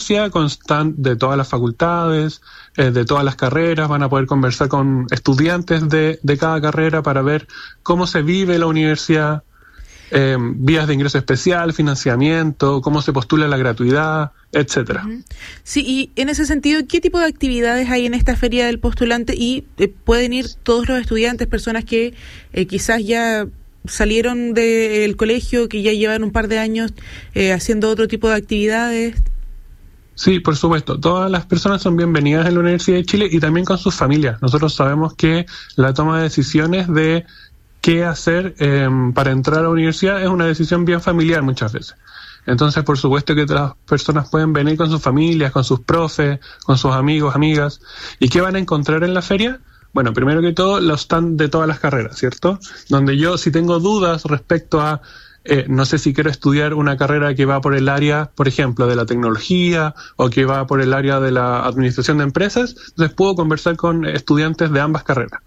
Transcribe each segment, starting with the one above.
universidad con stand de todas las facultades, de todas las carreras. Van a poder conversar con estudiantes de cada carrera para ver cómo se vive la universidad, vías de ingreso especial, financiamiento, cómo se postula la gratuidad, etcétera. Sí, y en ese sentido, ¿qué tipo de actividades hay en esta feria del postulante? Y pueden ir todos los estudiantes, personas que quizás ya salieron del colegio, que ya llevan un par de años haciendo otro tipo de actividades. Sí, por supuesto. Todas las personas son bienvenidas en la Universidad de Chile y también con sus familias. Nosotros sabemos que la toma de decisiones de qué hacer para entrar a la universidad es una decisión bien familiar muchas veces. Entonces, por supuesto que las personas pueden venir con sus familias, con sus profes, con sus amigos, amigas. ¿Y qué van a encontrar en la feria? Bueno, primero que todo, los stands de todas las carreras, ¿cierto? Donde yo, si tengo dudas respecto a, no sé si quiero estudiar una carrera que va por el área, por ejemplo, de la tecnología o que va por el área de la administración de empresas, entonces puedo conversar con estudiantes de ambas carreras.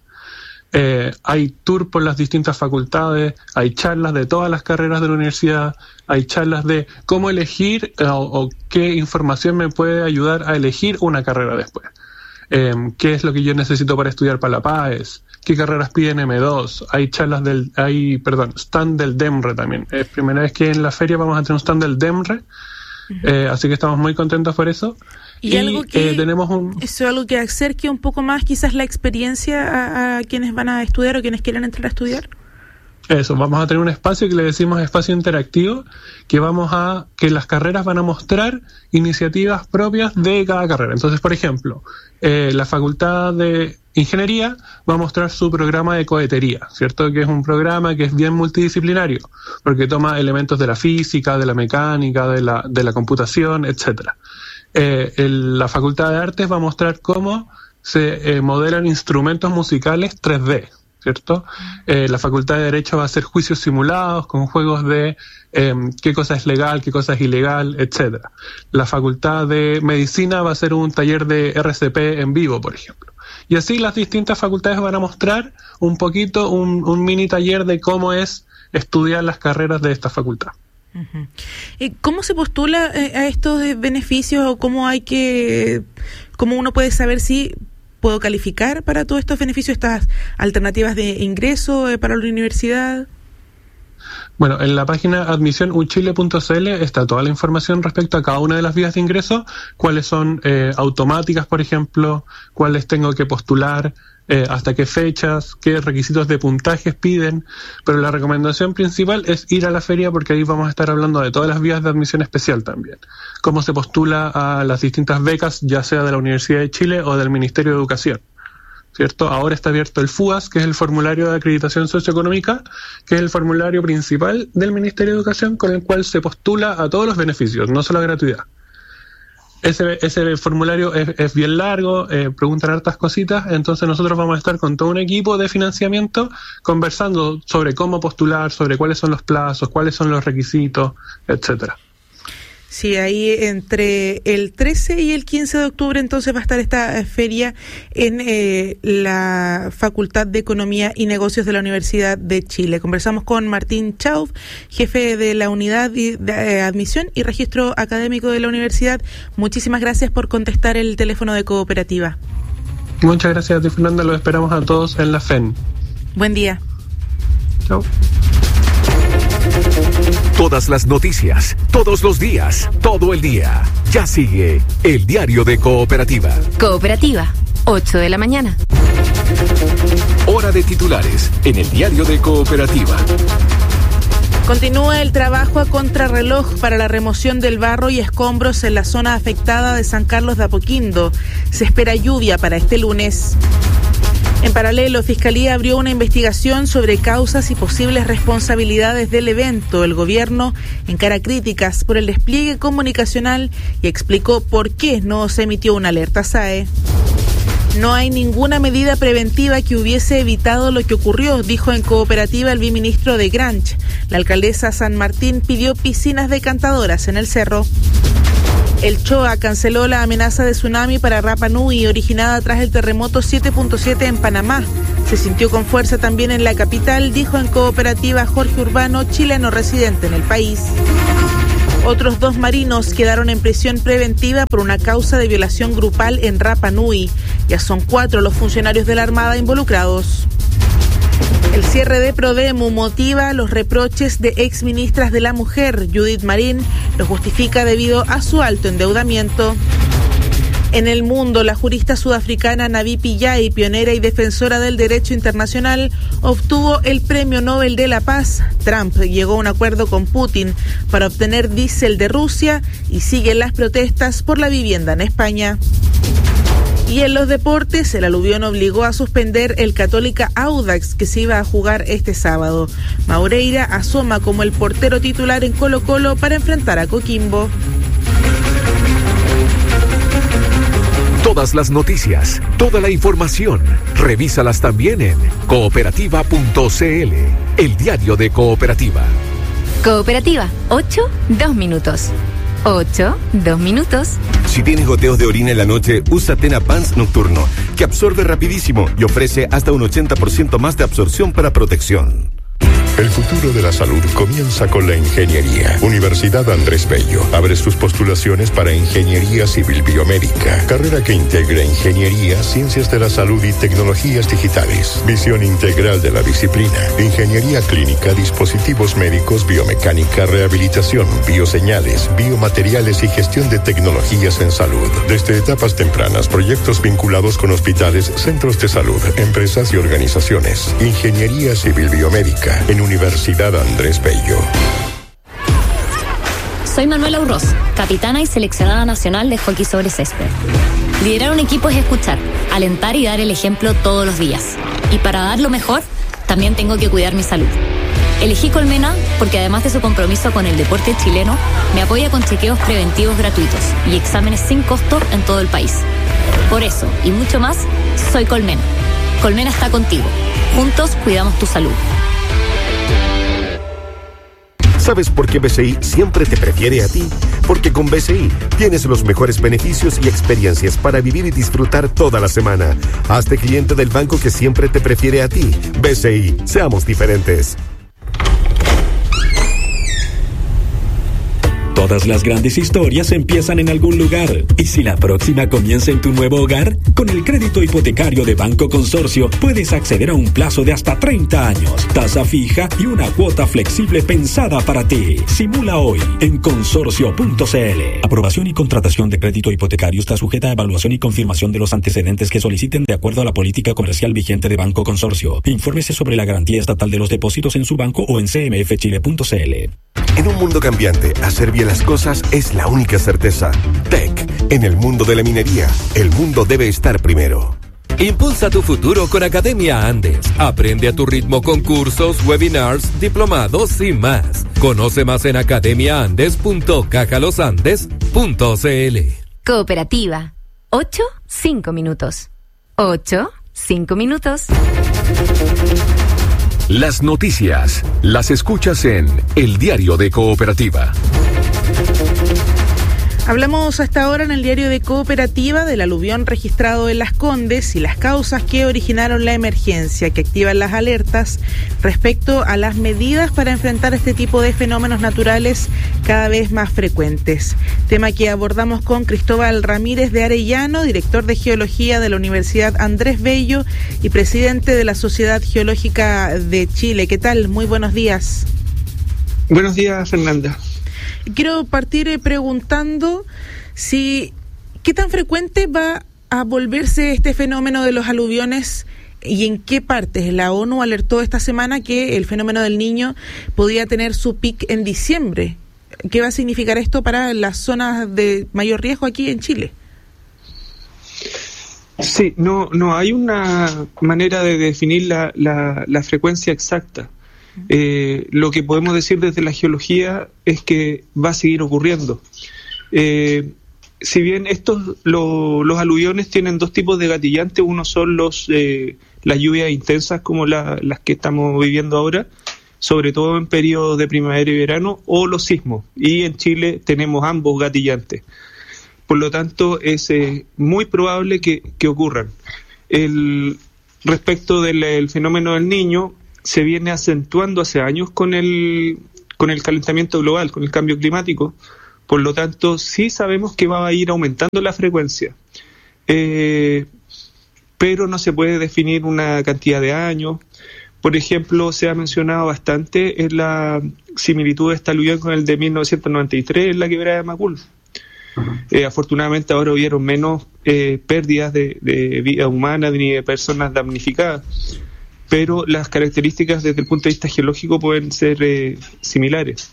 Hay tour por las distintas facultades, hay charlas de todas las carreras de la universidad, hay charlas de cómo elegir o qué información me puede ayudar a elegir una carrera después. ¿Qué es lo que yo necesito para estudiar para la PAES? ¿Qué carreras piden M2? Hay charlas stand del DEMRE también. Es primera vez que en la feria vamos a tener un stand del DEMRE, así que estamos muy contentos por eso. Y algo que tenemos algo que acerque un poco más quizás la experiencia a quienes van a estudiar o quienes quieren entrar a estudiar. Eso, vamos a tener un espacio que le decimos espacio interactivo, que las carreras van a mostrar iniciativas propias de cada carrera. Entonces, por ejemplo, la Facultad de Ingeniería va a mostrar su programa de cohetería, ¿cierto? Que es un programa que es bien multidisciplinario, porque toma elementos de la física, de la mecánica, de la computación, etcétera. La Facultad de Artes va a mostrar cómo se modelan instrumentos musicales 3D, ¿cierto? La Facultad de Derecho va a hacer juicios simulados con juegos de qué cosa es legal, qué cosa es ilegal, etcétera. La Facultad de Medicina va a hacer un taller de RCP en vivo, por ejemplo. Y así las distintas facultades van a mostrar un poquito, un mini taller de cómo es estudiar las carreras de esta facultad. ¿Cómo se postula a estos beneficios o cómo uno puede saber si puedo calificar para todos estos beneficios, estas alternativas de ingreso para la universidad? Bueno, en la página admisionuchile.cl está toda la información respecto a cada una de las vías de ingreso, cuáles son automáticas, por ejemplo, cuáles tengo que postular, hasta qué fechas, qué requisitos de puntajes piden, pero la recomendación principal es ir a la feria porque ahí vamos a estar hablando de todas las vías de admisión especial también, cómo se postula a las distintas becas, ya sea de la Universidad de Chile o del Ministerio de Educación, ¿cierto? Ahora está abierto el FUAS, que es el formulario de acreditación socioeconómica, que es el formulario principal del Ministerio de Educación con el cual se postula a todos los beneficios, no solo a gratuidad. Ese formulario es bien largo, preguntan hartas cositas, entonces nosotros vamos a estar con todo un equipo de financiamiento conversando sobre cómo postular, sobre cuáles son los plazos, cuáles son los requisitos, etcétera. Sí, ahí entre el 13 y el 15 de octubre entonces va a estar esta feria en la Facultad de Economía y Negocios de la Universidad de Chile. Conversamos con Martín Chauf, jefe de la Unidad de Admisión y Registro Académico de la Universidad. Muchísimas gracias por contestar el teléfono de Cooperativa. Muchas gracias a ti, Fernanda. Los esperamos a todos en la FEN. Buen día. Chao. Todas las noticias, todos los días, todo el día. Ya sigue el Diario de Cooperativa. Cooperativa, 8 de la mañana. Hora de titulares en el Diario de Cooperativa. Continúa el trabajo a contrarreloj para la remoción del barro y escombros en la zona afectada de San Carlos de Apoquindo. Se espera lluvia para este lunes. En paralelo, Fiscalía abrió una investigación sobre causas y posibles responsabilidades del evento. El gobierno encara críticas por el despliegue comunicacional y explicó por qué no se emitió una alerta SAE. No hay ninguna medida preventiva que hubiese evitado lo que ocurrió, dijo en Cooperativa el viceministro de Granch. La alcaldesa San Martín pidió piscinas decantadoras en el cerro. El CHOA canceló la amenaza de tsunami para Rapa Nui originada tras el terremoto 7.7 en Panamá. Se sintió con fuerza también en la capital, dijo en Cooperativa Jorge Urbano, chileno residente en el país. Otros 2 marinos quedaron en prisión preventiva por una causa de violación grupal en Rapa Nui. Ya son 4 los funcionarios de la Armada involucrados. El cierre de Prodemu motiva los reproches de exministras de la Mujer. Judith Marín lo justifica debido a su alto endeudamiento. En el mundo, la jurista sudafricana Navi Pillay, pionera y defensora del derecho internacional, obtuvo el Premio Nobel de la Paz. Trump llegó a un acuerdo con Putin para obtener diésel de Rusia y siguen las protestas por la vivienda en España. Y en los deportes, el aluvión obligó a suspender el Católica Audax, que se iba a jugar este sábado. Maureira asoma como el portero titular en Colo-Colo para enfrentar a Coquimbo. Todas las noticias, toda la información, revísalas también en cooperativa.cl, el diario de Cooperativa. Cooperativa, 8, 2 minutos. 8, 2 minutos. Si tienes goteos de orina en la noche, usa Tena Pants Nocturno, que absorbe rapidísimo y ofrece hasta un 80% más de absorción para protección. El futuro de la salud comienza con la ingeniería. Universidad Andrés Bello abre sus postulaciones para Ingeniería Civil Biomédica, carrera que integra ingeniería, ciencias de la salud y tecnologías digitales. Visión integral de la disciplina. Ingeniería clínica, dispositivos médicos, biomecánica, rehabilitación, bioseñales, biomateriales y gestión de tecnologías en salud. Desde etapas tempranas, proyectos vinculados con hospitales, centros de salud, empresas y organizaciones. Ingeniería Civil Biomédica en Universidad Andrés Bello. Soy Manuela Urroz, capitana y seleccionada nacional de hockey sobre césped. Liderar un equipo es escuchar, alentar y dar el ejemplo todos los días. Y para dar lo mejor, también tengo que cuidar mi salud. Elegí Colmena porque además de su compromiso con el deporte chileno, me apoya con chequeos preventivos gratuitos y exámenes sin costo en todo el país. Por eso, y mucho más, soy Colmena. Colmena está contigo. Juntos cuidamos tu salud. ¿Sabes por qué BCI siempre te prefiere a ti? Porque con BCI tienes los mejores beneficios y experiencias para vivir y disfrutar toda la semana. Hazte cliente del banco que siempre te prefiere a ti. BCI, seamos diferentes. Todas las grandes historias empiezan en algún lugar. ¿Y si la próxima comienza en tu nuevo hogar? Con el crédito hipotecario de Banco Consorcio puedes acceder a un plazo de hasta 30 años, tasa fija y una cuota flexible pensada para ti. Simula hoy en consorcio.cl. Aprobación y contratación de crédito hipotecario está sujeta a evaluación y confirmación de los antecedentes que soliciten de acuerdo a la política comercial vigente de Banco Consorcio. Infórmese sobre la garantía estatal de los depósitos en su banco o en cmfchile.cl. En un mundo cambiante, hacer bien las cosas es la única certeza. Tech, en el mundo de la minería, el mundo debe estar primero. Impulsa tu futuro con Academia Andes. Aprende a tu ritmo con cursos, webinars, diplomados y más. Conoce más en academiaandes.cajalosandes.cl. Cooperativa, 8, 5 minutos. 8, 5 minutos. Las noticias las escuchas en El Diario de Cooperativa. Hablamos hasta ahora en el Diario de Cooperativa del aluvión registrado en Las Condes y las causas que originaron la emergencia, que activan las alertas respecto a las medidas para enfrentar este tipo de fenómenos naturales cada vez más frecuentes. Tema que abordamos con Cristóbal Ramírez de Arellano, director de Geología de la Universidad Andrés Bello y presidente de la Sociedad Geológica de Chile. ¿Qué tal? Muy buenos días. Buenos días, Fernanda. Quiero partir preguntando qué tan frecuente va a volverse este fenómeno de los aluviones y en qué partes. La ONU alertó esta semana que el fenómeno del Niño podía tener su pic en diciembre. ¿Qué va a significar esto para las zonas de mayor riesgo aquí en Chile? Sí, no hay una manera de definir la frecuencia exacta. Lo que podemos decir desde la geología es que va a seguir ocurriendo. Si bien los aluviones tienen dos tipos de gatillantes, uno son las lluvias intensas como las que estamos viviendo ahora, sobre todo en periodos de primavera y verano, o los sismos, y en Chile tenemos ambos gatillantes. Por lo tanto, es muy probable que ocurran. Respecto del fenómeno del Niño, se viene acentuando hace años con el calentamiento global, con el cambio climático, Por lo tanto, sí sabemos que va a ir aumentando la frecuencia, pero no se puede definir una cantidad de años. Por ejemplo, se ha mencionado bastante en la similitud de esta aluvión con el de 1993 en la quebrada de Macul. Afortunadamente ahora hubieron menos pérdidas de vida humana ni de personas damnificadas, pero las características desde el punto de vista geológico pueden ser similares.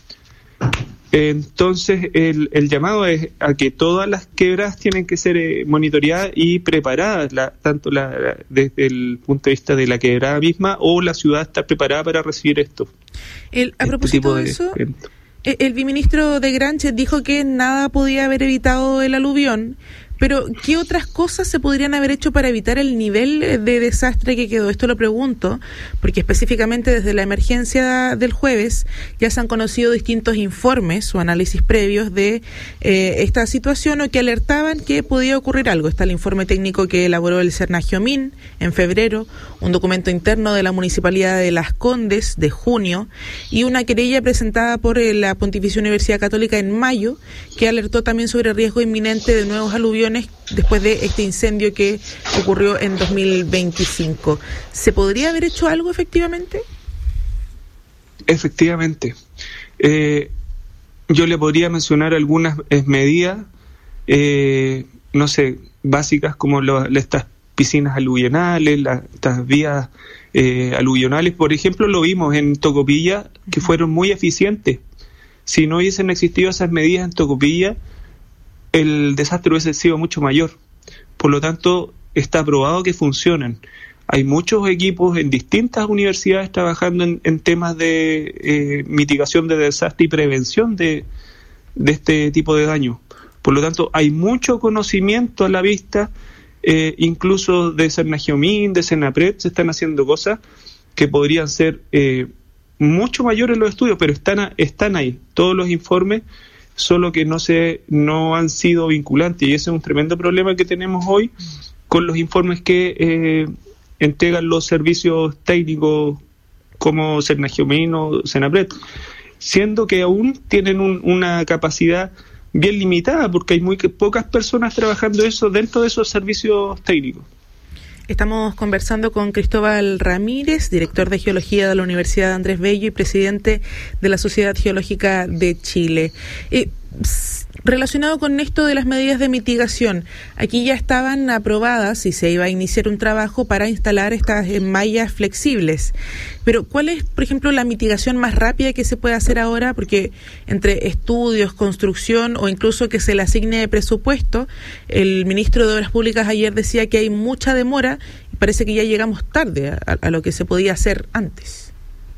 Entonces el llamado es a que todas las quebradas tienen que ser monitoreadas y preparadas, tanto desde el punto de vista de la quebrada misma o la ciudad está preparada para recibir esto. A propósito de eso, el viceministro de Granche dijo que nada podía haber evitado el aluvión, pero ¿qué otras cosas se podrían haber hecho para evitar el nivel de desastre que quedó? Esto lo pregunto, porque específicamente desde la emergencia del jueves ya se han conocido distintos informes o análisis previos de esta situación o que alertaban que podía ocurrir algo. Está el informe técnico que elaboró el Cernagiomín en febrero, un documento interno de la Municipalidad de Las Condes de junio y una querella presentada por la Pontificia Universidad Católica en mayo que alertó también sobre riesgo inminente de nuevos aluviones después de este incendio que ocurrió en 2025. ¿Se podría haber hecho algo efectivamente? Efectivamente. Yo le podría mencionar algunas medidas, no sé, básicas como estas piscinas aluvionales, estas vías aluvionales. Por ejemplo, lo vimos en Tocopilla, que fueron muy eficientes. Si no hubiesen existido esas medidas en Tocopilla, el desastre hubiese sido mucho mayor. Por lo tanto, está probado que funcionan. Hay muchos equipos en distintas universidades trabajando en temas de mitigación de desastre y prevención de este tipo de daño. Por lo tanto, hay mucho conocimiento a la vista, incluso de Cernagiomín, de Senapred, se están haciendo cosas que podrían ser mucho mayores en los estudios, pero están ahí, todos los informes, solo que no han sido vinculantes, y ese es un tremendo problema que tenemos hoy con los informes que entregan los servicios técnicos como Cernagiomín o Senapred, siendo que aún tienen una capacidad bien limitada porque hay muy pocas personas trabajando eso dentro de esos servicios técnicos. Estamos conversando con Cristóbal Ramírez, director de Geología de la Universidad Andrés Bello y presidente de la Sociedad Geológica de Chile. Relacionado con esto de las medidas de mitigación, aquí ya estaban aprobadas y se iba a iniciar un trabajo para instalar estas mallas flexibles. Pero ¿cuál es, por ejemplo, la mitigación más rápida que se puede hacer ahora? Porque entre estudios, construcción o incluso que se le asigne presupuesto, el ministro de Obras Públicas ayer decía que hay mucha demora y parece que ya llegamos tarde a lo que se podía hacer antes.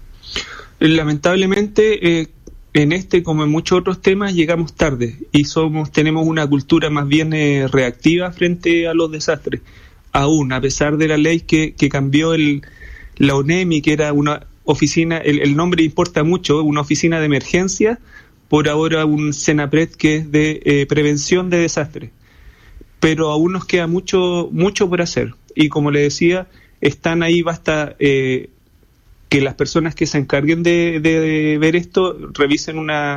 Lamentablemente, en este, como en muchos otros temas, llegamos tarde y tenemos una cultura más bien reactiva frente a los desastres. Aún, a pesar de la ley que cambió la ONEMI, que era una oficina, el nombre importa mucho, una oficina de emergencia, por ahora un Senapred que es de prevención de desastres. Pero aún nos queda mucho por hacer. Y como le decía, están ahí, basta que las personas que se encarguen de ver esto revisen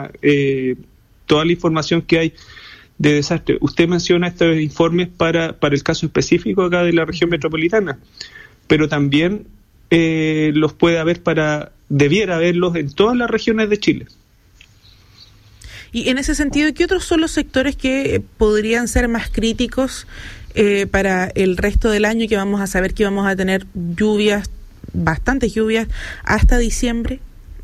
toda la información que hay de desastre. Usted menciona estos informes para el caso específico acá de la región metropolitana, pero también los puede haber debiera haberlos en todas las regiones de Chile. Y en ese sentido, ¿qué otros son los sectores que podrían ser más críticos para el resto del año, que vamos a saber que vamos a tener bastantes lluvias hasta diciembre?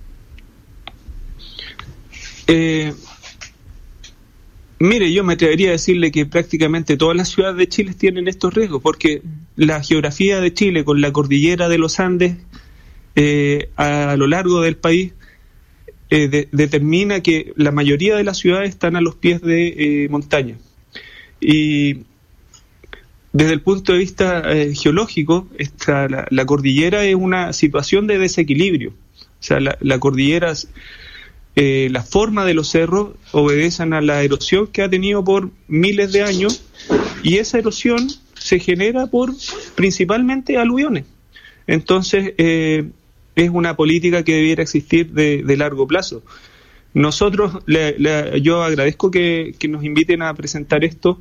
Mire, yo me atrevería a decirle que prácticamente todas las ciudades de Chile tienen estos riesgos, porque la geografía de Chile con la cordillera de los Andes a lo largo del país determina que la mayoría de las ciudades están a los pies de montaña. Y desde el punto de vista geológico, la cordillera es una situación de desequilibrio. O sea, la cordillera, la forma de los cerros obedecen a la erosión que ha tenido por miles de años, y esa erosión se genera por principalmente aluviones. Entonces, es una política que debiera existir de largo plazo. Nosotros, yo agradezco que nos inviten a presentar esto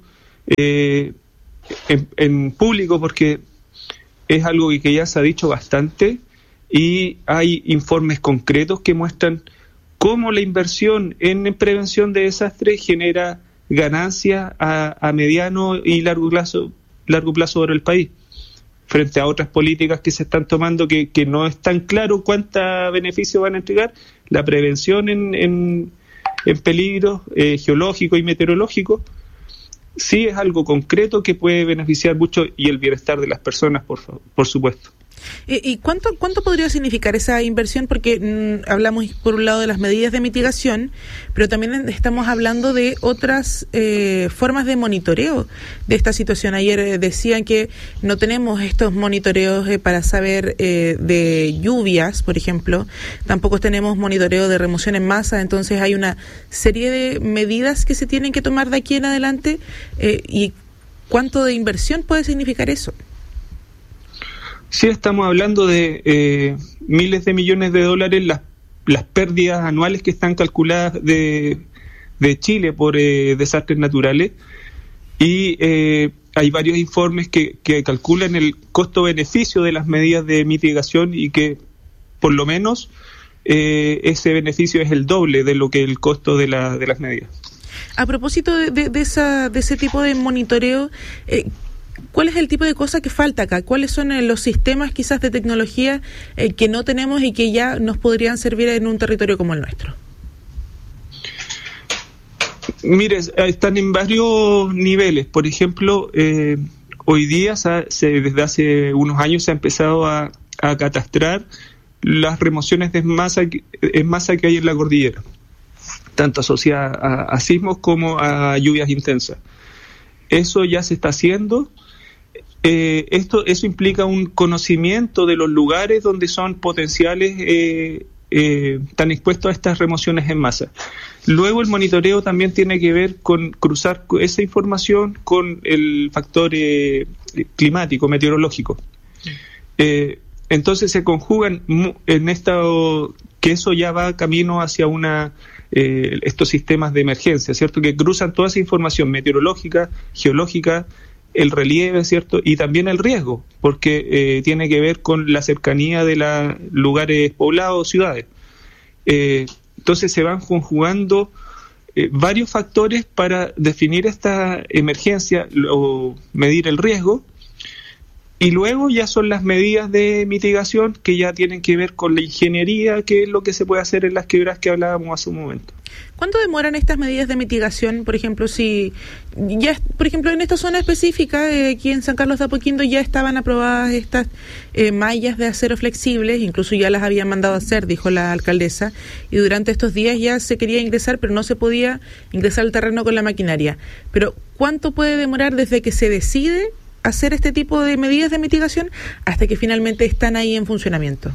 en público, porque es algo que ya se ha dicho bastante y hay informes concretos que muestran cómo la inversión en prevención de desastres genera ganancias a mediano y largo plazo para el país, frente a otras políticas que se están tomando que no es tan claro cuánto beneficio van a entregar. La prevención en peligros geológicos y meteorológicos sí es algo concreto que puede beneficiar mucho, y el bienestar de las personas, por supuesto. ¿Y cuánto podría significar esa inversión? Porque hablamos por un lado de las medidas de mitigación, pero también estamos hablando de otras formas de monitoreo de esta situación. Ayer decían que no tenemos estos monitoreos para saber de lluvias, por ejemplo. Tampoco tenemos monitoreo de remoción en masa. Entonces hay una serie de medidas que se tienen que tomar de aquí en adelante. ¿Y cuánto de inversión puede significar eso? Sí, estamos hablando de miles de millones de dólares, las pérdidas anuales que están calculadas de Chile por desastres naturales, y hay varios informes que calculan el costo-beneficio de las medidas de mitigación, y que por lo menos ese beneficio es el doble de lo que el costo de las medidas. A propósito de ese tipo de monitoreo, ¿cuál es el tipo de cosa que falta acá? ¿Cuáles son los sistemas quizás de tecnología que no tenemos y que ya nos podrían servir en un territorio como el nuestro? Mire, están en varios niveles. Por ejemplo, hoy día desde hace unos años se ha empezado a catastrar las remociones en masa que hay en la cordillera, tanto asociadas a sismos como a lluvias intensas. Eso ya se está haciendo. Eso implica un conocimiento de los lugares donde son potenciales, tan expuestos a estas remociones en masa. Luego el monitoreo también tiene que ver con cruzar esa información con el factor climático, meteorológico. Entonces se conjugan en que eso ya va camino hacia estos sistemas de emergencia, ¿cierto? Que cruzan toda esa información meteorológica, geológica, el relieve, ¿cierto? Y también el riesgo, porque tiene que ver con la cercanía de los lugares poblados, ciudades. Entonces se van conjugando varios factores para definir esta emergencia o medir el riesgo, y luego ya son las medidas de mitigación que ya tienen que ver con la ingeniería, que es lo que se puede hacer en las quebradas que hablábamos hace un momento. ¿Cuánto demoran estas medidas de mitigación? Por ejemplo, si ya, por ejemplo, en esta zona específica, aquí en San Carlos de Apoquindo, ya estaban aprobadas estas mallas de acero flexibles, incluso ya las habían mandado a hacer, dijo la alcaldesa, y durante estos días ya se quería ingresar, pero no se podía ingresar al terreno con la maquinaria. Pero ¿cuánto puede demorar desde que se decide hacer este tipo de medidas de mitigación hasta que finalmente están ahí en funcionamiento?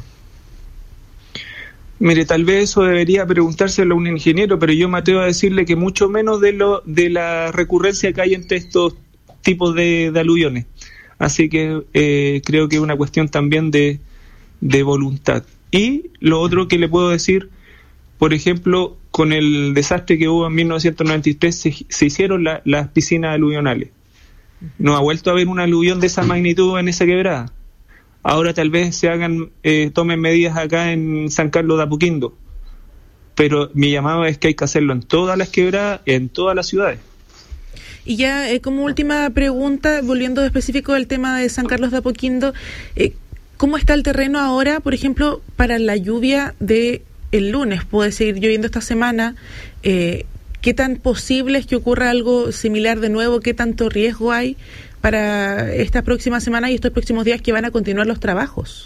Mire, tal vez eso debería preguntárselo a un ingeniero, pero yo me atrevo a decirle que mucho menos de la recurrencia que hay entre estos tipos de aluviones. Así que creo que es una cuestión también de voluntad. Y lo otro que le puedo decir, por ejemplo, con el desastre que hubo en 1993 se hicieron las piscinas aluvionales. No ha vuelto a haber un aluvión de esa magnitud en esa quebrada. Ahora tal vez tomen medidas acá en San Carlos de Apoquindo, pero mi llamado es que hay que hacerlo en todas las quebradas, en todas las ciudades. Y ya como última pregunta, volviendo específico al tema de San Carlos de Apoquindo, ¿cómo está el terreno ahora, por ejemplo, para la lluvia de el lunes? ¿Puede seguir lloviendo esta semana? ¿Qué tan posible es que ocurra algo similar de nuevo? ¿Qué tanto riesgo hay para esta próxima semana y estos próximos días que van a continuar los trabajos?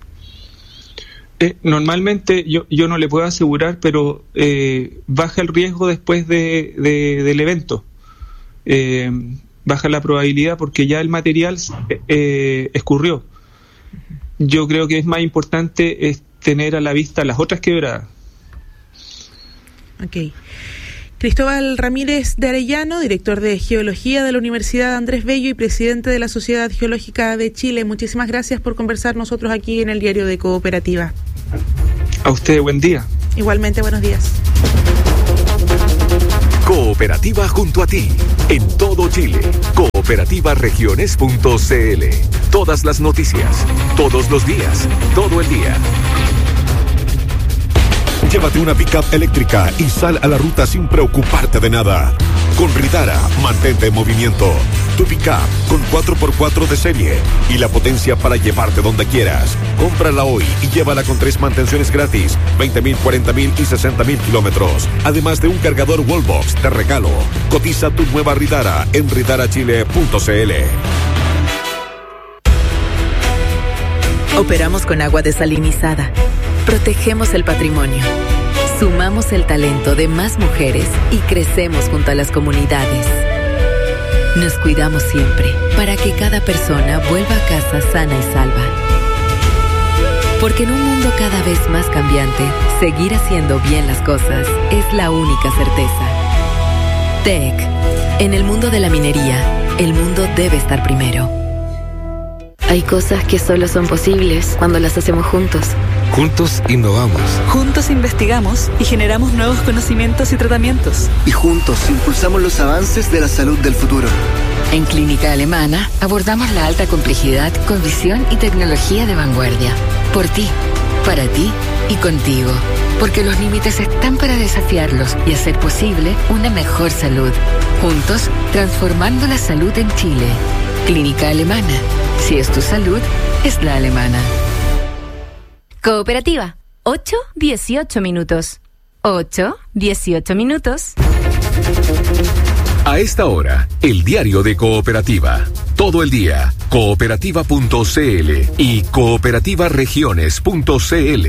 Normalmente yo no le puedo asegurar, pero baja el riesgo después del evento. Baja la probabilidad porque ya el material escurrió. Yo creo que es más importante tener a la vista las otras quebradas. Ok. Cristóbal Ramírez de Arellano, director de Geología de la Universidad Andrés Bello y presidente de la Sociedad Geológica de Chile. Muchísimas gracias por conversar nosotros aquí en el Diario de Cooperativa. A usted, buen día. Igualmente, buenos días. Cooperativa junto a ti, en todo Chile. Cooperativaregiones.cl. Todas las noticias, todos los días, todo el día. Llévate una pick-up eléctrica y sal a la ruta sin preocuparte de nada. Con Ridara, mantente en movimiento. Tu pick-up con 4x4 de serie y la potencia para llevarte donde quieras. Cómprala hoy y llévala con 3 mantenciones gratis, 20.000, 40.000 y 60.000 kilómetros. Además de un cargador Wallbox de regalo. Cotiza tu nueva Ridara en ridarachile.cl. Operamos con agua desalinizada. Protegemos el patrimonio. Sumamos el talento de más mujeres y crecemos junto a las comunidades. Nos cuidamos siempre para que cada persona vuelva a casa sana y salva. Porque en un mundo cada vez más cambiante, seguir haciendo bien las cosas es la única certeza. TEC. En el mundo de la minería, el mundo debe estar primero. Hay cosas que solo son posibles cuando las hacemos juntos. Juntos innovamos. Juntos investigamos y generamos nuevos conocimientos y tratamientos. Y juntos impulsamos los avances de la salud del futuro. En Clínica Alemana abordamos la alta complejidad con visión y tecnología de vanguardia. Por ti, para ti y contigo. Porque los límites están para desafiarlos y hacer posible una mejor salud. Juntos, transformando la salud en Chile. Clínica Alemana. Si es tu salud, es la alemana. Cooperativa, 8:18 minutos. 8:18 minutos. A esta hora, el diario de Cooperativa. Todo el día, cooperativa.cl y cooperativaregiones.cl.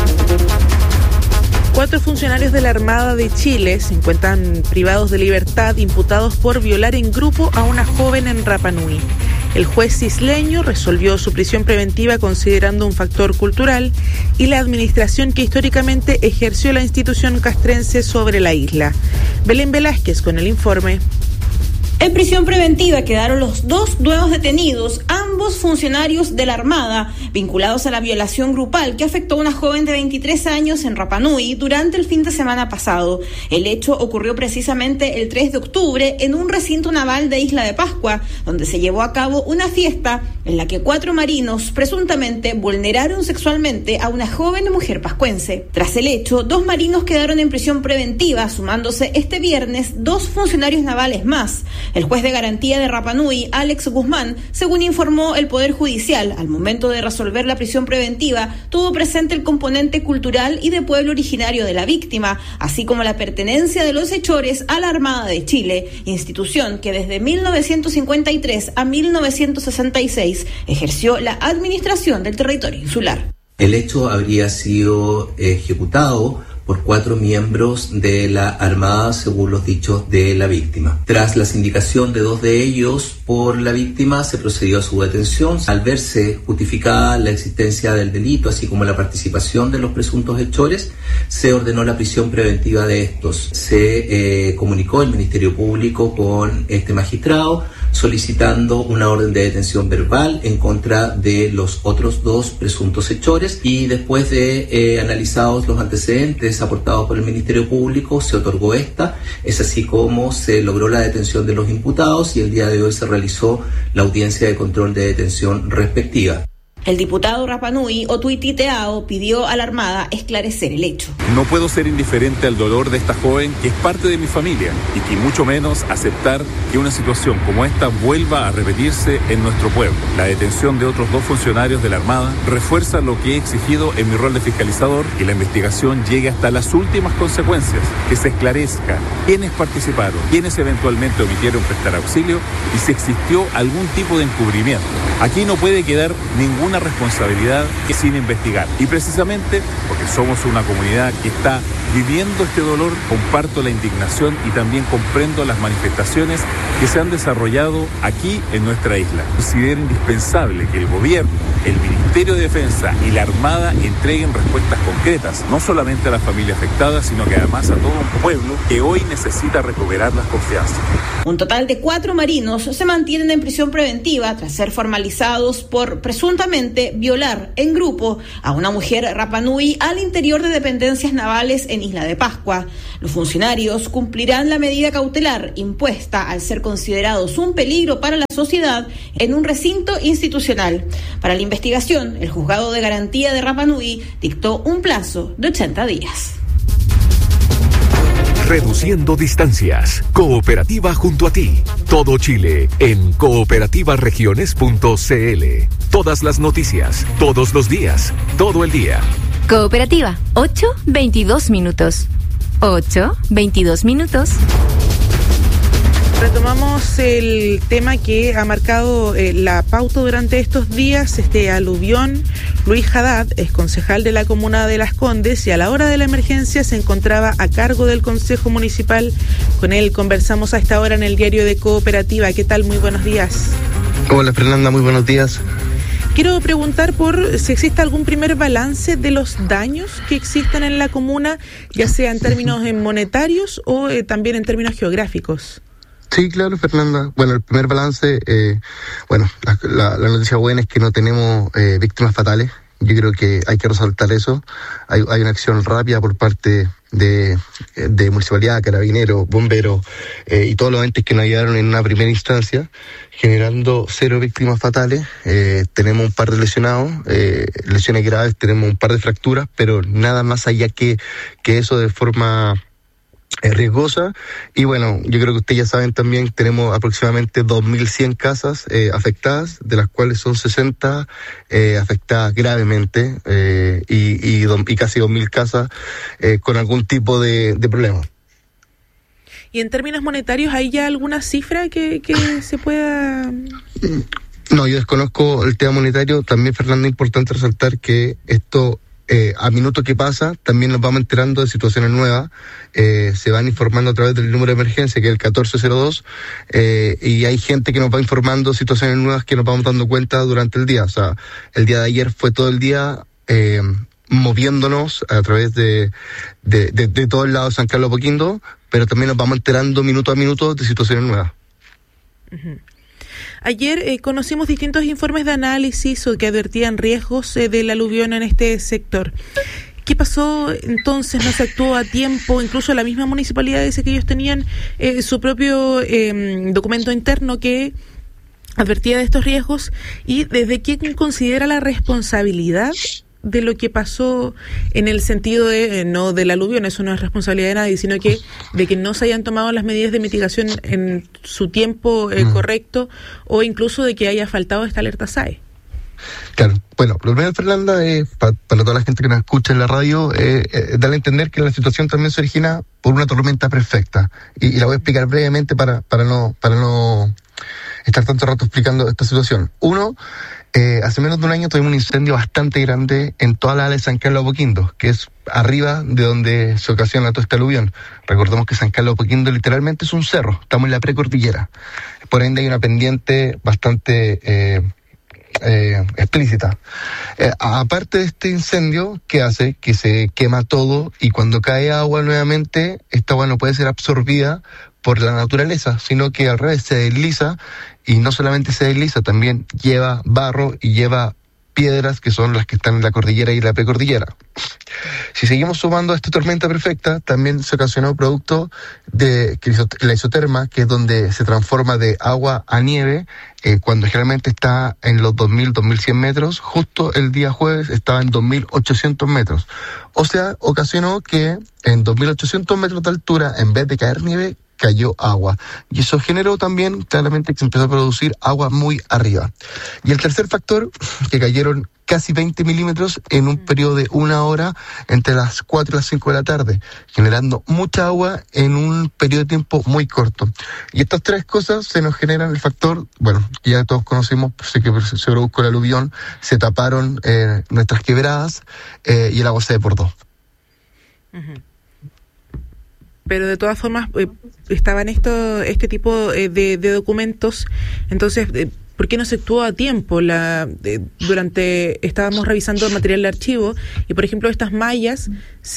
4 funcionarios de la Armada de Chile se encuentran privados de libertad imputados por violar en grupo a una joven en Rapa Nui. El juez isleño resolvió su prisión preventiva considerando un factor cultural y la administración que históricamente ejerció la institución castrense sobre la isla. Belén Velázquez con el informe. En prisión preventiva quedaron los 2 nuevos detenidos, ambos funcionarios de la Armada, vinculados a la violación grupal que afectó a una joven de 23 años en Rapa Nui durante el fin de semana pasado. El hecho ocurrió precisamente el 3 de octubre en un recinto naval de Isla de Pascua, donde se llevó a cabo una fiesta en la que 4 marinos presuntamente vulneraron sexualmente a una joven mujer pascuense. Tras el hecho, 2 marinos quedaron en prisión preventiva, sumándose este viernes 2 funcionarios navales más. El juez de garantía de Rapa Nui, Alex Guzmán, según informó el Poder Judicial, al momento de resolver la prisión preventiva, tuvo presente el componente cultural y de pueblo originario de la víctima, así como la pertenencia de los hechores a la Armada de Chile, institución que desde 1953 a 1966 ejerció la administración del territorio insular. El hecho habría sido ejecutado por 4 miembros de la Armada según los dichos de la víctima. Tras la sindicación de 2 de ellos por la víctima, se procedió a su detención. Al verse justificada la existencia del delito, así como la participación de los presuntos hechores, se ordenó la prisión preventiva de estos. Se comunicó el Ministerio Público con este magistrado, solicitando una orden de detención verbal en contra de los otros 2 presuntos hechores, y después de analizados los antecedentes aportados por el Ministerio Público, se otorgó esta. Es así como se logró la detención de los imputados y el día de hoy se realizó la audiencia de control de detención respectiva. El diputado Rapa Nui, Otuiti Teao, pidió a la Armada esclarecer el hecho. No puedo ser indiferente al dolor de esta joven que es parte de mi familia y que mucho menos aceptar que una situación como esta vuelva a repetirse en nuestro pueblo. La detención de otros 2 funcionarios de la Armada refuerza lo que he exigido en mi rol de fiscalizador, y la investigación llegue hasta las últimas consecuencias, que se esclarezca quiénes participaron, quiénes eventualmente omitieron prestar auxilio y si existió algún tipo de encubrimiento. Aquí no puede quedar ninguna responsabilidad sin investigar, y precisamente porque somos una comunidad que está viviendo este dolor, comparto la indignación y también comprendo las manifestaciones que se han desarrollado aquí en nuestra isla. Considero indispensable que el gobierno, el Ministerio de Defensa y la Armada entreguen respuestas concretas, no solamente a la familia afectada, sino que además a todo un pueblo que hoy necesita recuperar las confianzas. Un total de 4 marinos se mantienen en prisión preventiva tras ser formalizados por presuntamente violar en grupo a una mujer Rapa Nui al interior de dependencias navales en Isla de Pascua. Los funcionarios cumplirán la medida cautelar impuesta al ser considerados un peligro para la sociedad en un recinto institucional. Para la investigación, el Juzgado de Garantía de Rapa Nui dictó un plazo de 80 días. Reduciendo distancias. Cooperativa junto a ti. Todo Chile en cooperativaregiones.cl. Todas las noticias, todos los días, todo el día. Cooperativa, 8:22 minutos. 8:22 minutos. Retomamos el tema que ha marcado la pauta durante estos días, este aluvión. Luis Haddad es concejal de la comuna de Las Condes y a la hora de la emergencia se encontraba a cargo del Consejo Municipal. Con él conversamos a esta hora en el diario de Cooperativa. ¿Qué tal? Muy buenos días. Hola Fernanda, muy buenos días. Quiero preguntar por si existe algún primer balance de los daños que existen en la comuna, ya sea en términos monetarios o también en términos geográficos. Sí, claro, Fernanda. Bueno, el primer balance, la noticia buena es que no tenemos víctimas fatales. Yo creo que hay que resaltar eso. Hay una acción rápida por parte de Municipalidad, Carabineros, Bomberos y todos los entes que nos ayudaron en una primera instancia, generando 0 víctimas fatales. Tenemos un par de lesionados, lesiones graves, tenemos un par de fracturas, pero nada más allá que eso de forma riesgosa. Y bueno, yo creo que ustedes ya saben también, tenemos aproximadamente 2.100 casas afectadas, de las cuales son 60 afectadas gravemente y casi 2.000 casas con algún tipo de problema. ¿Y en términos monetarios hay ya alguna cifra que se pueda...? No, yo desconozco el tema monetario. También, Fernando, es importante resaltar que esto... a minuto que pasa, también nos vamos enterando de situaciones nuevas, se van informando a través del número de emergencia, que es el 1402, y hay gente que nos va informando situaciones nuevas que nos vamos dando cuenta durante el día. O sea, el día de ayer fue todo el día moviéndonos a través de todo el lado de San Carlos de Apoquindo, pero también nos vamos enterando minuto a minuto de situaciones nuevas. Uh-huh. Ayer conocimos distintos informes de análisis que advertían riesgos del aluvión en este sector. ¿Qué pasó entonces? ¿No se actuó a tiempo? Incluso la misma municipalidad dice que ellos tenían su propio documento interno que advertía de estos riesgos. ¿Y desde quién considera la responsabilidad de lo que pasó en el sentido de no del aluvión? Eso no es responsabilidad de nadie, sino que de que no se hayan tomado las medidas de mitigación en su tiempo correcto, o incluso de que haya faltado esta alerta SAE. Claro, bueno, lo primero, Fernanda, para toda la gente que nos escucha en la radio, darle a entender que la situación también se origina por una tormenta perfecta, y la voy a explicar brevemente para no estar tanto rato explicando esta situación. Uno, hace menos de un año tuvimos un incendio bastante grande en toda la área de San Carlos de Apoquindo, que es arriba de donde se ocasiona todo este aluvión. Recordemos que San Carlos de Apoquindo literalmente es un cerro, estamos en la precordillera. Por ende hay una pendiente bastante explícita. Aparte de este incendio, ¿qué hace? Que se quema todo, y cuando cae agua nuevamente, esta agua no puede ser absorbida por la naturaleza, sino que al revés se desliza, y no solamente se desliza, también lleva barro y lleva piedras, que son las que están en la cordillera y la precordillera. Si seguimos sumando a esta tormenta perfecta, también se ocasionó producto de la isoterma, que es donde se transforma de agua a nieve, cuando generalmente está en los 2.000, 2.100 metros. Justo el día jueves estaba en 2.800 metros. O sea, ocasionó que en 2.800 metros de altura, en vez de caer nieve, cayó agua. Y eso generó también, claramente, que se empezó a producir agua muy arriba. Y el tercer factor, que cayeron casi 20 milímetros en un periodo de 1 hora entre las 4 y las 5 de la tarde, generando mucha agua en un periodo de tiempo muy corto. Y estas tres cosas se nos generan el factor, bueno, que ya todos conocemos, sé que se produjo el aluvión, se taparon nuestras quebradas y el agua se desbordó. Uh-huh. Pero de todas formas estaban este tipo de documentos. Entonces, ¿por qué no se actuó a tiempo? Estábamos revisando el material de archivo, y por ejemplo estas mallas,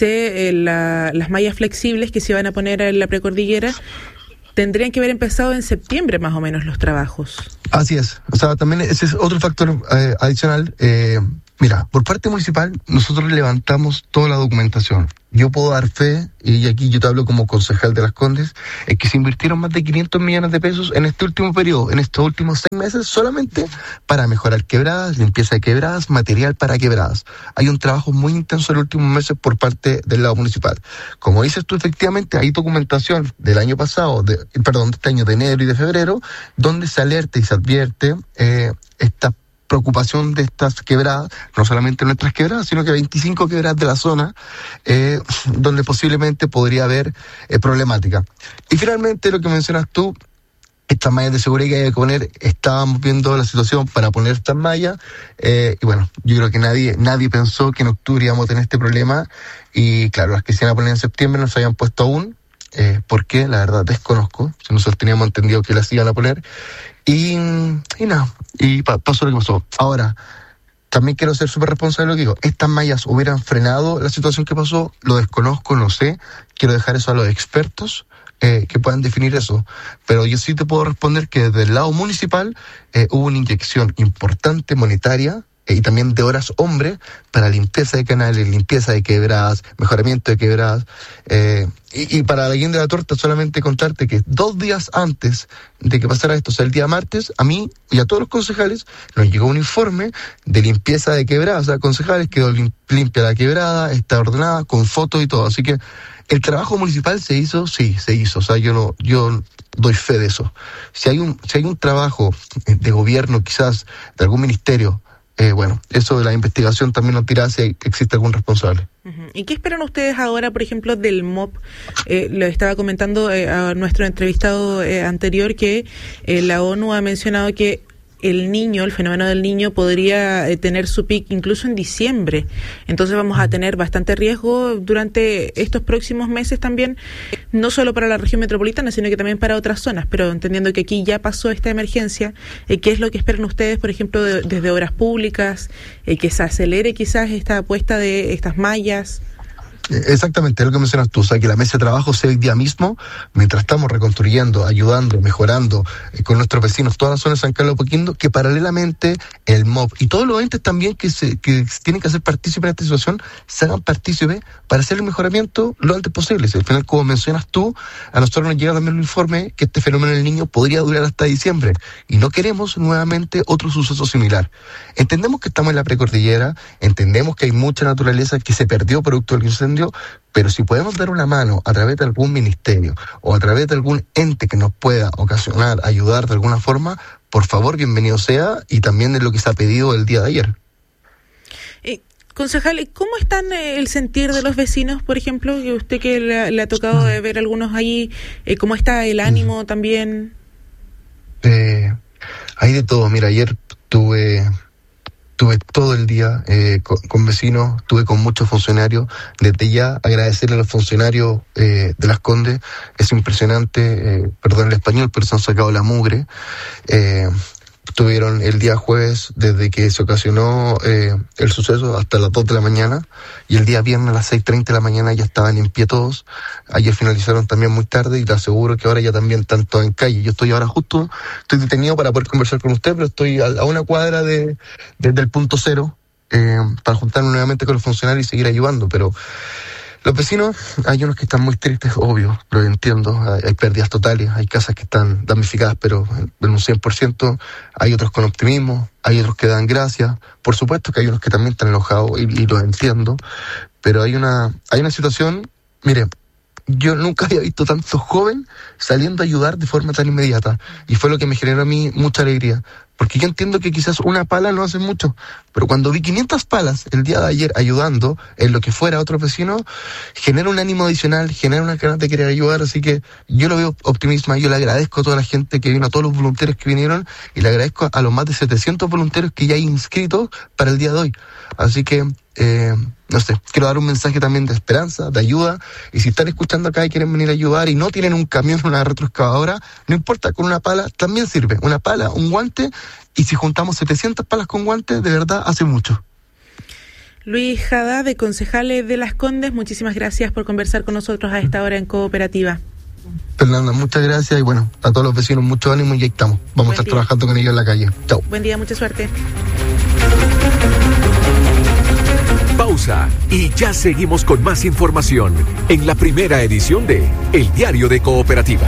las mallas flexibles que se iban a poner en la precordillera, tendrían que haber empezado en septiembre más o menos los trabajos. Así es. O sea, también ese es otro factor adicional. Mira, por parte municipal, nosotros levantamos toda la documentación. Yo puedo dar fe, y aquí yo te hablo como concejal de Las Condes, es que se invirtieron más de 500 millones de pesos en este último periodo, en estos últimos 6 meses, solamente para mejorar quebradas, limpieza de quebradas, material para quebradas. Hay un trabajo muy intenso en los últimos meses por parte del lado municipal. Como dices tú, efectivamente, hay documentación del año pasado, de este año de enero y de febrero, donde se alerta y se advierte esta preocupación de estas quebradas, no solamente nuestras quebradas, sino que 25 quebradas de la zona, donde posiblemente podría haber problemática. Y finalmente, lo que mencionas tú, estas mallas de seguridad que hay que poner, estábamos viendo la situación para poner estas mallas, y bueno, yo creo que nadie pensó que en octubre íbamos a tener este problema, y claro, las que se iban a poner en septiembre no se habían puesto aún. ¿Por qué? La verdad desconozco. Si nosotros teníamos entendido que las iban a poner. Y nada, y pasó lo que pasó. Ahora, también quiero ser súper responsable de lo que digo. Estas mallas hubieran frenado la situación que pasó, lo desconozco, no sé. Quiero dejar eso a los expertos que puedan definir eso. Pero yo sí te puedo responder que desde el lado municipal hubo una inyección importante monetaria y también de horas hombre para limpieza de canales, limpieza de quebradas, mejoramiento de quebradas. Y para la guinda de la torta, solamente contarte que 2 días antes de que pasara esto, o sea, el día martes, a mí y a todos los concejales nos llegó un informe de limpieza de quebradas. O sea, concejales, quedó limpia la quebrada, está ordenada, con fotos y todo. Así que el trabajo municipal se hizo, sí, se hizo. O sea, yo doy fe de eso. Si hay un trabajo de gobierno, quizás de algún ministerio, bueno, eso de la investigación también nos dirá si existe algún responsable. ¿Y qué esperan ustedes ahora, por ejemplo, del MOP? Lo estaba comentando a nuestro entrevistado anterior que la ONU ha mencionado que el fenómeno del niño podría tener su pic incluso en diciembre. Entonces vamos a tener bastante riesgo durante estos próximos meses también, no solo para la región metropolitana, sino que también para otras zonas. Pero entendiendo que aquí ya pasó esta emergencia, ¿qué es lo que esperan ustedes, por ejemplo, desde obras públicas, que se acelere quizás esta apuesta de estas mallas? Exactamente, es lo que mencionas tú, o sea, que la mesa de trabajo sea el día mismo, mientras estamos reconstruyendo, ayudando, mejorando con nuestros vecinos, toda la zona de San Carlos de Apoquindo, que paralelamente el MOP y todos los entes también que tienen que hacer partícipe en esta situación, se hagan partícipe para hacer el mejoramiento lo antes posible. Al final, como mencionas tú, a nosotros nos llega también un informe que este fenómeno del niño podría durar hasta diciembre, y no queremos nuevamente otro suceso similar. Entendemos que estamos en la precordillera, entendemos que hay mucha naturaleza que se perdió producto del incendio, pero si podemos dar una mano a través de algún ministerio o a través de algún ente que nos pueda ocasionar, ayudar de alguna forma, por favor, bienvenido sea, y también de lo que se ha pedido el día de ayer. Concejal, ¿cómo están el sentir de los vecinos, por ejemplo? Que usted que le ha tocado ver algunos ahí, ¿cómo está el ánimo también? Hay de todo. Mira, ayer tuve todo el día con vecinos, estuve con muchos funcionarios. Desde ya agradecerle a los funcionarios de Las Condes, es impresionante, perdón el español, pero se han sacado la mugre. Estuvieron el día jueves, desde que se ocasionó el suceso, hasta las 2 de la mañana, y el día viernes a las 6:30 de la mañana ya estaban en pie todos. Ayer finalizaron también muy tarde, y te aseguro que ahora ya también están todos en calle. Yo estoy ahora estoy detenido para poder conversar con usted, pero estoy a una cuadra desde el punto cero, para juntarme nuevamente con los funcionarios y seguir ayudando. Pero los vecinos, hay unos que están muy tristes, obvio, lo entiendo, hay pérdidas totales, hay casas que están damnificadas, pero en un 100%, hay otros con optimismo, hay otros que dan gracias, por supuesto que hay unos que también están enojados, y lo entiendo, pero hay una situación, mire, yo nunca había visto tanto joven saliendo a ayudar de forma tan inmediata, y fue lo que me generó a mí mucha alegría, porque yo entiendo que quizás una pala no hace mucho, pero cuando vi 500 palas el día de ayer ayudando en lo que fuera a otros vecinos, genera un ánimo adicional, genera una ganas de querer ayudar, así que yo lo veo optimismo. Yo le agradezco a toda la gente que vino, a todos los voluntarios que vinieron, y le agradezco a los más de 700 voluntarios que ya hay inscritos para el día de hoy. Así que, no sé, quiero dar un mensaje también de esperanza, de ayuda, y si están escuchando acá y quieren venir a ayudar y no tienen un camión o una retroexcavadora, no importa, con una pala también sirve, una pala, un guante, y si juntamos 700 palas con guantes, de verdad hace mucho. Luis Haddad, de concejales de Las Condes, muchísimas gracias por conversar con nosotros a esta hora en Cooperativa. Fernanda, muchas gracias, y bueno, a todos los vecinos mucho ánimo, y ahí estamos. Vamos a estar trabajando con ellos en la calle. Chao. Buen día, mucha suerte. Pausa y ya seguimos con más información en la primera edición de El Diario de Cooperativa.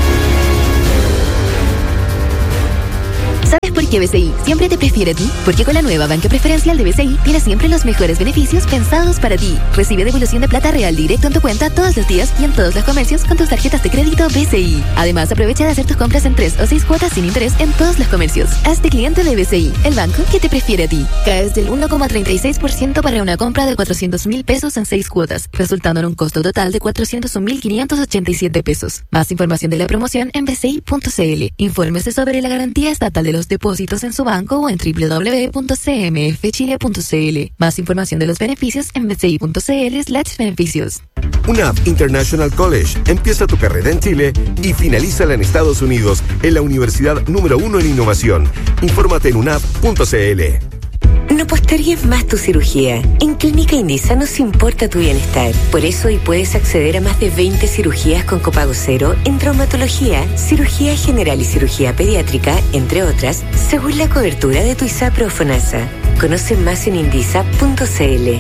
¿Sabes por qué BCI siempre te prefiere a ti? Porque con la nueva banca preferencial de BCI tienes siempre los mejores beneficios pensados para ti. Recibe devolución de plata real directo en tu cuenta todos los días y en todos los comercios con tus tarjetas de crédito BCI. Además, aprovecha de hacer tus compras en 3 o 6 cuotas sin interés en todos los comercios. Hazte cliente de BCI, el banco que te prefiere a ti. Caes del 1,36% para una compra de 400,000 pesos en 6 cuotas, resultando en un costo total de 401,587 pesos. Más información de la promoción en bci.cl. Infórmese sobre la garantía estatal de los depósitos en su banco o en www.cmfchile.cl. Más información de los beneficios en bci.cl/beneficios. UNAV International College. Empieza tu carrera en Chile y finalízala en Estados Unidos en la universidad número 1 en innovación. Infórmate en unav.cl. No postergues más tu cirugía. En Clínica Indisa nos importa tu bienestar. Por eso hoy puedes acceder a más de 20 cirugías con copago cero en traumatología, cirugía general y cirugía pediátrica, entre otras, según la cobertura de tu ISAPRE o FONASA. Conoce más en indisa.cl.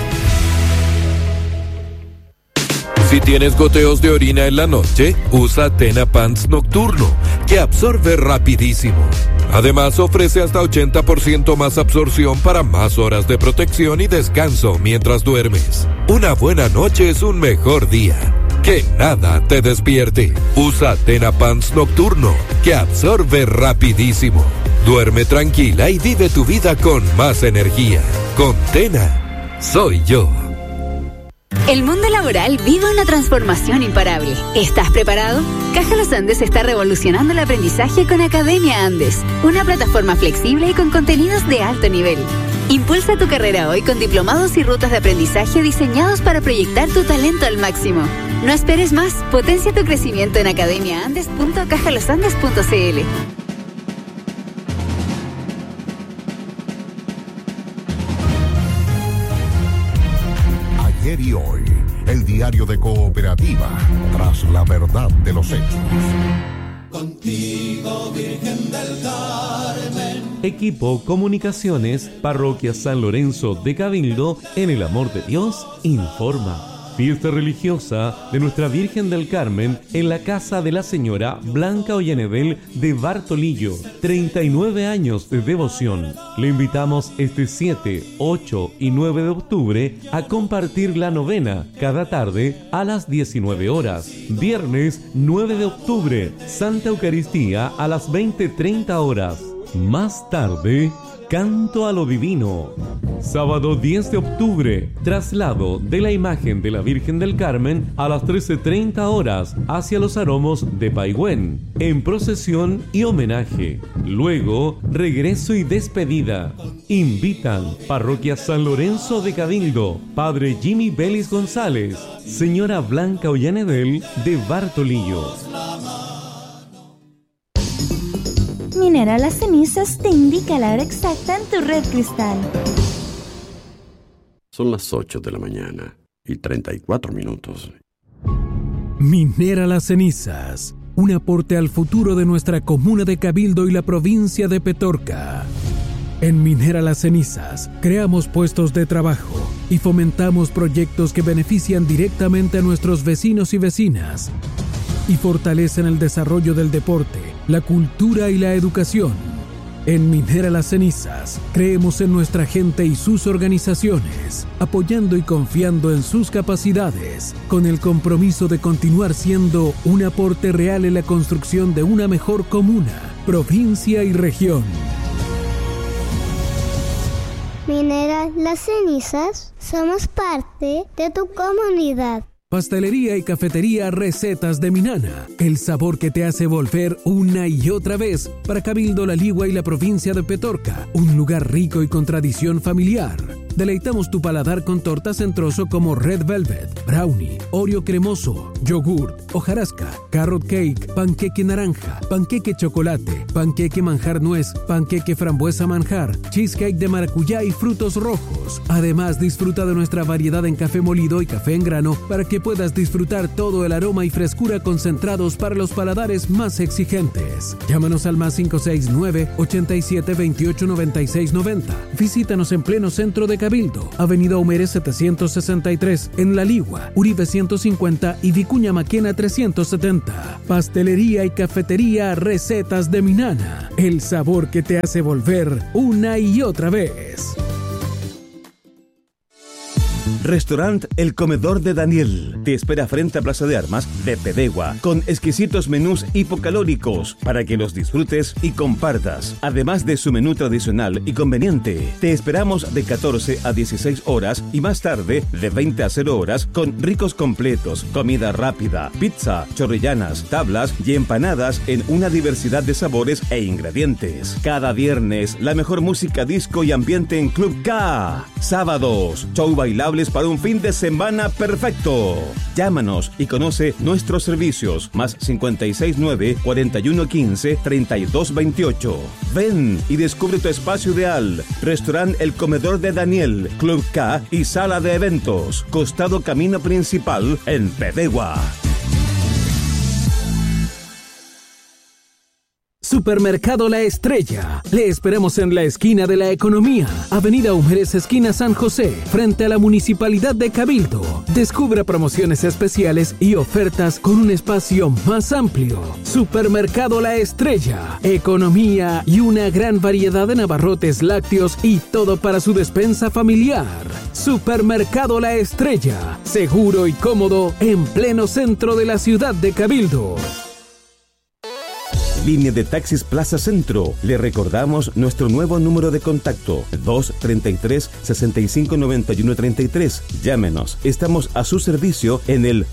Si tienes goteos de orina en la noche, usa Tena Pants Nocturno, que absorbe rapidísimo. Además, ofrece hasta 80% más absorción para más horas de protección y descanso mientras duermes. Una buena noche es un mejor día. Que nada te despierte. Usa Tena Pants Nocturno, que absorbe rapidísimo. Duerme tranquila y vive tu vida con más energía. Con Tena, soy yo. El mundo laboral vive una transformación imparable. ¿Estás preparado? Caja Los Andes está revolucionando el aprendizaje con Academia Andes, una plataforma flexible y con contenidos de alto nivel. Impulsa tu carrera hoy con diplomados y rutas de aprendizaje diseñados para proyectar tu talento al máximo. No esperes más, potencia tu crecimiento en academiaandes.cajalosandes.cl. Ayer y hoy, el diario de Cooperativa, tras la verdad de los hechos. Contigo, Virgen del Carmen. Equipo Comunicaciones, Parroquia San Lorenzo de Cabildo, en el amor de Dios, informa. Fiesta religiosa de Nuestra Virgen del Carmen en la casa de la señora Blanca Ollanedel de Bartolillo. 39 años de devoción. Le invitamos este 7, 8 y 9 de octubre a compartir la novena cada tarde a las 19 horas. Viernes 9 de octubre, Santa Eucaristía a las 20:30 horas. Más tarde, Canto a lo Divino. Sábado 10 de octubre, traslado de la imagen de la Virgen del Carmen a las 13:30 horas hacia los aromos de Paigüén, en procesión y homenaje. Luego, regreso y despedida. Invitan Parroquia San Lorenzo de Cabildo, Padre Jimmy Vélez González, Señora Blanca Ollanedel de Bartolillo. Minera Las Cenizas te indica la hora exacta en tu red cristal. Son las 8 de la mañana y 34 minutos. Minera Las Cenizas, un aporte al futuro de nuestra comuna de Cabildo y la provincia de Petorca. En Minera Las Cenizas, creamos puestos de trabajo y fomentamos proyectos que benefician directamente a nuestros vecinos y vecinas y fortalecen el desarrollo del deporte, la cultura y la educación. En Minera Las Cenizas, creemos en nuestra gente y sus organizaciones, apoyando y confiando en sus capacidades, con el compromiso de continuar siendo un aporte real en la construcción de una mejor comuna, provincia y región. Minera Las Cenizas, somos parte de tu comunidad. Pastelería y cafetería Recetas de Minana. El sabor que te hace volver una y otra vez para Cabildo, La Ligua y la provincia de Petorca. Un lugar rico y con tradición familiar. Deleitamos tu paladar con tortas en trozo como Red Velvet, Brownie, Oreo cremoso, yogurt, hojarasca, carrot cake, panqueque naranja, panqueque chocolate, panqueque manjar nuez, panqueque frambuesa manjar, cheesecake de maracuyá y frutos rojos. Además, disfruta de nuestra variedad en café molido y café en grano para que puedas disfrutar todo el aroma y frescura concentrados para los paladares más exigentes. Llámanos al más 569-8728-9690. Visítanos en pleno centro de Cabildo, Avenida Humere 763, en La Ligua, Uribe 150 y Vicuña Maquena 370. Pastelería y cafetería Recetas de Minana, el sabor que te hace volver una y otra vez. Restaurant El Comedor de Daniel te espera frente a Plaza de Armas de Pedegua con exquisitos menús hipocalóricos para que los disfrutes y compartas. Además de su menú tradicional y conveniente, te esperamos de 14 a 16 horas y más tarde de 20 a 0 horas con ricos completos, comida rápida, pizza, chorrillanas, tablas y empanadas en una diversidad de sabores e ingredientes. Cada viernes, la mejor música disco y ambiente en Club K. Sábados, show bailables para un fin de semana perfecto. Llámanos y conoce nuestros servicios. Más 569-4115-3228. Ven y descubre tu espacio ideal. Restaurant El Comedor de Daniel, Club K y sala de eventos. Costado camino principal en Pedegua. Supermercado La Estrella. Le esperamos en la esquina de la Economía, Avenida Humérez, esquina San José, frente a la Municipalidad de Cabildo. Descubra promociones especiales y ofertas con un espacio más amplio. Supermercado La Estrella. Economía y una gran variedad de abarrotes lácteos y todo para su despensa familiar. Supermercado La Estrella. Seguro y cómodo en pleno centro de la ciudad de Cabildo. Línea de Taxis Plaza Centro. Le recordamos nuestro nuevo número de contacto, 233-659133. Llámenos. Estamos a su servicio en el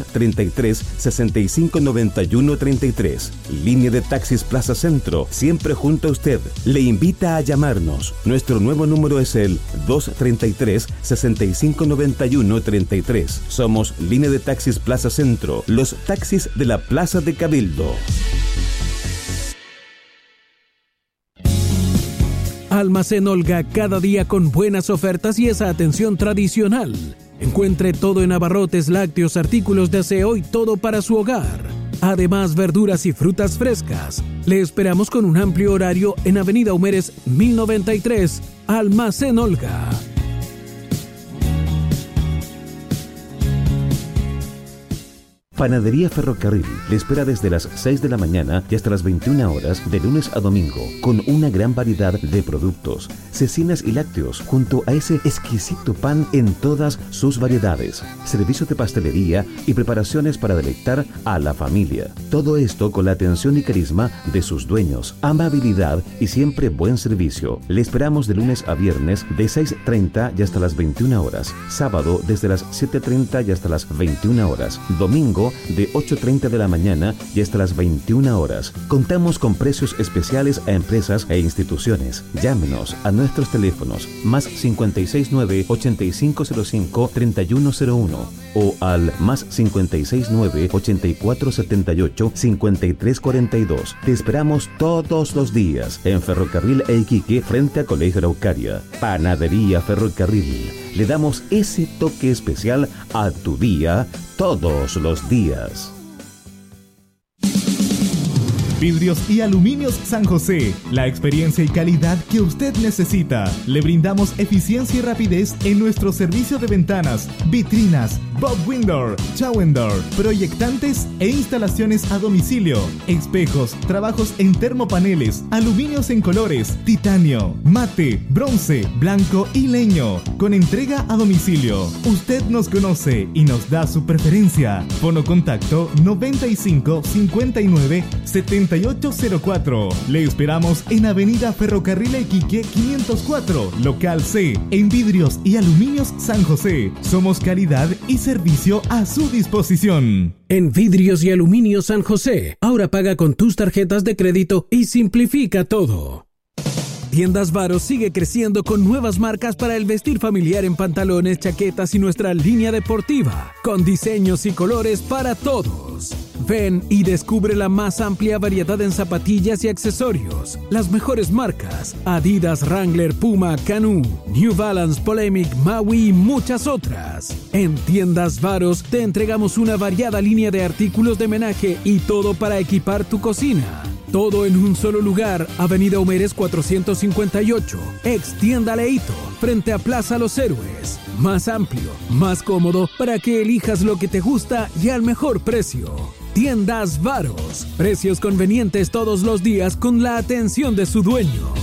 233-659133. Línea de Taxis Plaza Centro, siempre junto a usted. Le invita a llamarnos. Nuestro nuevo número es el 233-659133. Somos Línea de Taxis Plaza Centro, los taxis de la Plaza de Cabildo. Almacén Olga, cada día con buenas ofertas y esa atención tradicional. Encuentre todo en abarrotes, lácteos, artículos de aseo y todo para su hogar. Además, verduras y frutas frescas. Le esperamos con un amplio horario en Avenida Humérez 1093, Almacén Olga. Panadería Ferrocarril le espera desde las 6 de la mañana y hasta las 21 horas de lunes a domingo, con una gran variedad de productos, cecinas y lácteos, junto a ese exquisito pan en todas sus variedades, servicio de pastelería y preparaciones para deleitar a la familia. Todo esto con la atención y carisma de sus dueños, amabilidad y siempre buen servicio. Le esperamos de lunes a viernes de 6:30 y hasta las 21 horas, sábado desde las 7:30 y hasta las 21 horas, domingo de 8:30 de la mañana y hasta las 21 horas. Contamos con precios especiales a empresas e instituciones. Llámenos a nuestros teléfonos más 569-8505-3101 o al más 569-8478-5342. Te esperamos todos los días en Ferrocarril e Iquique frente a Colegio Araucaria. Panadería Ferrocarril. Le damos ese toque especial a tu día todos los días. Vidrios y Aluminios San José, la experiencia y calidad que usted necesita. Le brindamos eficiencia y rapidez en nuestro servicio de ventanas, vitrinas, Bob Window, Shower, proyectantes e instalaciones a domicilio, espejos, trabajos en termopaneles, aluminios en colores, titanio, mate, bronce, blanco y leño, con entrega a domicilio. Usted nos conoce y nos da su preferencia. Fono contacto 95 59 7804. Le esperamos en Avenida Ferrocarril Iquique 504, local C, en Vidrios y Aluminios San José. Somos calidad y servicio a su disposición. En Vidrios y Aluminios San José, ahora paga con tus tarjetas de crédito y simplifica todo. Tiendas Varos sigue creciendo con nuevas marcas para el vestir familiar en pantalones, chaquetas y nuestra línea deportiva, con diseños y colores para todos. Ven y descubre la más amplia variedad en zapatillas y accesorios. Las mejores marcas: Adidas, Wrangler, Puma, Canoo, New Balance, Polemic, Maui y muchas otras. En Tiendas Varos te entregamos una variada línea de artículos de menaje y todo para equipar tu cocina. Todo en un solo lugar, Avenida Humeres 458, ex Tienda Leito, frente a Plaza Los Héroes. Más amplio, más cómodo, para que elijas lo que te gusta y al mejor precio. Tiendas Varos, precios convenientes todos los días con la atención de su dueño.